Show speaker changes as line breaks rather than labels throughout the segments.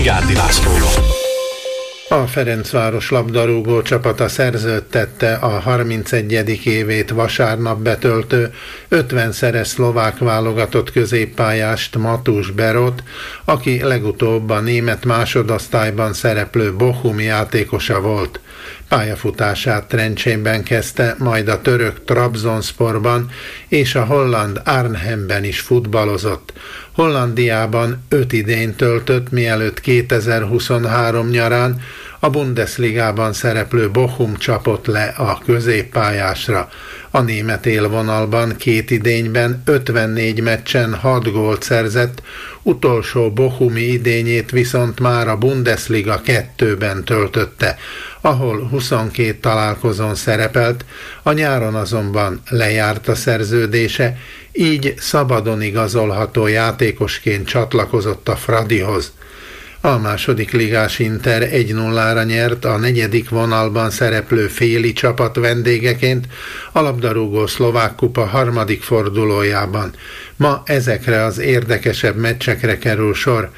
Vigyárdi Lászlóval.
A Ferencváros labdarúgó csapata szerződtette a 31. évét vasárnap betöltő 50-szeres szlovák válogatott középpályást, Matús Berot, aki legutóbb a német másodosztályban szereplő Bochum játékosa volt. Pályafutását Trencsénben kezdte, majd a török Trabzonsporban és a holland Arnhemben is futballozott. Hollandiában 5 idényt töltött, mielőtt 2023 nyarán a Bundesligában szereplő Bochum csapott le a középpályásra. A német élvonalban 2 idényben 54 meccsen 6 gólt szerzett, utolsó bochumi idényét viszont már a Bundesliga 2-ben töltötte, ahol 22 találkozón szerepelt, a nyáron azonban lejárt a szerződése, így szabadon igazolható játékosként csatlakozott a Fradihoz. A második ligás Inter 1-0-ra nyert a 4. vonalban szereplő Féli csapat vendégeként a labdarúgó szlovák kupa 3. fordulójában. Ma ezekre az érdekesebb meccsekre kerül sor.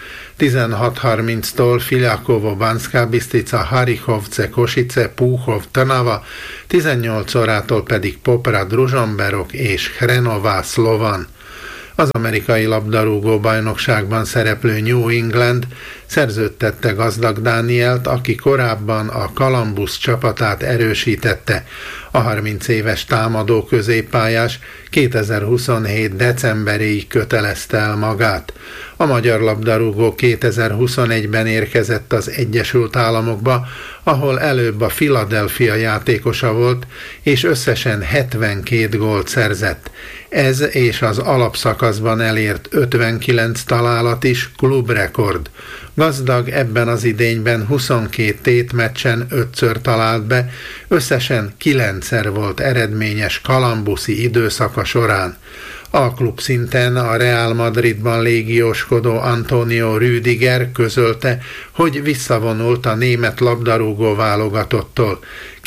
16:30-tól Filjakovo, Banská Bystrica, Harichovce, Košice, Púchov, Trnava, 18 órától pedig Poprad, Ružomberok és Hrenová Slovan. Az amerikai labdarúgó bajnokságban szereplő New England szerződtette Gazdag Dánielt, aki korábban a Columbus csapatát erősítette. A 30 éves támadó középpályás 2027. decemberéig kötelezte el magát. A magyar labdarúgó 2021-ben érkezett az Egyesült Államokba, ahol előbb a Philadelphia játékosa volt, és összesen 72 gólt szerzett. Ez és az alapszakaszban elért 59 találat is klubrekord. Gazdag ebben az idényben 22 tétmeccsen 5-ször talált be, összesen 9-szer volt eredményes columbuszi időszaka során. A klub szinten a Real Madridban légióskodó Antonio Rüdiger közölte, hogy visszavonult a német labdarúgó válogatottól.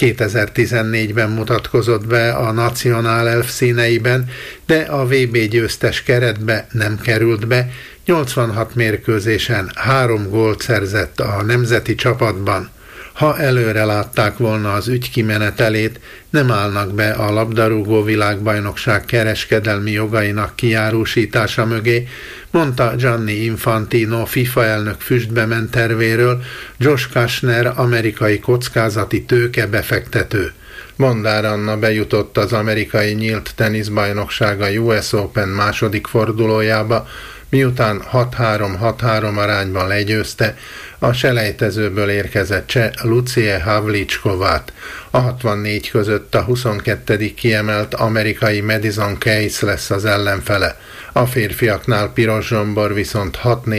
2014-ben mutatkozott be a nacionálelf színeiben, de a VB győztes keretbe nem került be, 86 mérkőzésen 3 gólt szerzett a nemzeti csapatban. Ha előre látták volna az ügy kimenetelét, nem állnak be a labdarúgó világbajnokság kereskedelmi jogainak kijárúsítása mögé, mondta Gianni Infantino FIFA elnök füstbe ment tervéről Josh Kushner, amerikai kockázati tőkebefektető. Mondár Anna bejutott az amerikai nyílt teniszbajnoksága US Open második fordulójába, miután 6-3-6-3 arányban legyőzte a selejtezőből érkezett cseh Lucie Havlickovát. A 64 között a 22. kiemelt amerikai Madison Keys lesz az ellenfele. A férfiaknál Piros Zsombor viszont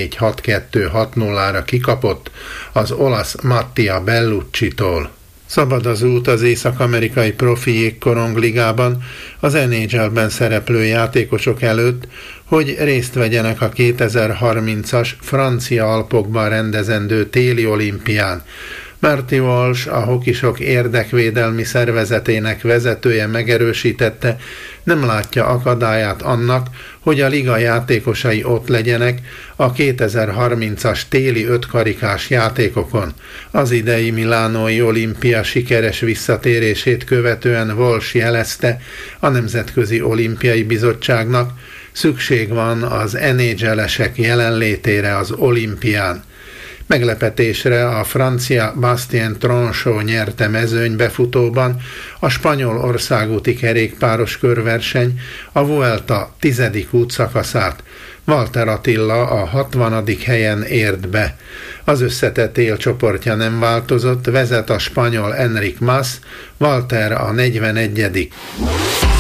6-4-6-2-6-0-ra kikapott az olasz Mattia Bellucci-tól. Szabad az út az észak-amerikai profi jégkorongligában az NHL-ben szereplő játékosok előtt, hogy részt vegyenek a 2030-as francia Alpokban rendezendő téli olimpián. Marty Walsh, a hokisok érdekvédelmi szervezetének vezetője megerősítette, nem látja akadályát annak, hogy a liga játékosai ott legyenek a 2030-as téli 5-karikás játékokon. Az idei milánói olimpia sikeres visszatérését követően Walsh jelezte a Nemzetközi Olimpiai Bizottságnak, szükség van az NHL-esek jelenlétére az olimpián. Meglepetésre a francia Bastien Tronchot nyerte mezőnybefutóban a spanyol országúti kerékpáros körverseny a Vuelta 10. útszakaszát. Walter Attila a 60. helyen ért be. Az összetett élcsoportja nem változott, vezet a spanyol Enric Mas, Walter a 41.